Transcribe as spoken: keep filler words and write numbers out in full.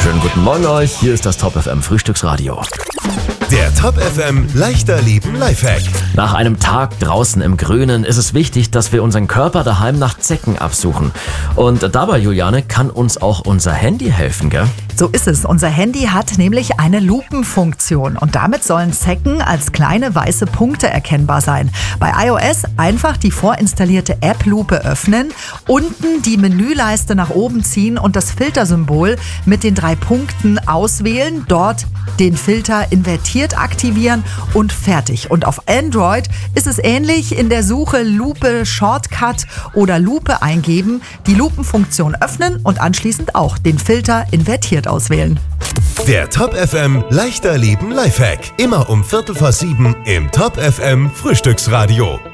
Schönen guten Morgen euch, hier ist das Top F M Frühstücksradio. Der Top F M Leichter Leben Lifehack. Nach einem Tag draußen im Grünen ist es wichtig, dass wir unseren Körper daheim nach Zecken absuchen. Und dabei, Juliane, kann uns auch unser Handy helfen, gell? So ist es. Unser Handy hat nämlich eine Lupenfunktion und damit sollen Zecken als kleine weiße Punkte erkennbar sein. Bei iOS einfach die vorinstallierte App Lupe öffnen, unten die Menüleiste nach oben ziehen und das Filtersymbol mit den drei Punkten auswählen, dort den Filter invertiert aktivieren und fertig. Und auf Android ist es ähnlich, in der Suche Lupe Shortcut oder Lupe eingeben, die Lupenfunktion öffnen und anschließend auch den Filter invertiert auswählen. Der Top F M Leichter Leben Lifehack. Immer um Viertel vor sieben im Top F M Frühstücksradio.